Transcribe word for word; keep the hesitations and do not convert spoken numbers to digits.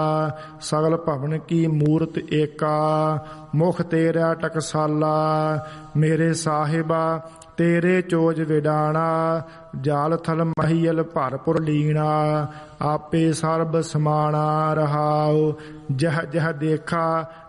ਸਗਲ ਭਵਨ ਕੀ ਮੂਰਤ ਏਕਾ, ਮੁਖ ਤੇਰਾ ਟਕਸਾਲਾ। ਮੇਰੇ ਸਾਹਿਬਾ ਤੇਰੇ ਚੋਜ ਵਿਡਾਣਾ, ਜਾਲ ਥਲ ਮਹੀਲ ਭਰਪੁਰ ਲੀਣਾ। ਆਪੇ ਸਰਬ ਸਮਾਣਾ ਰਹਾਉ, ਜਹ ਜਹ ਦੇਖਾ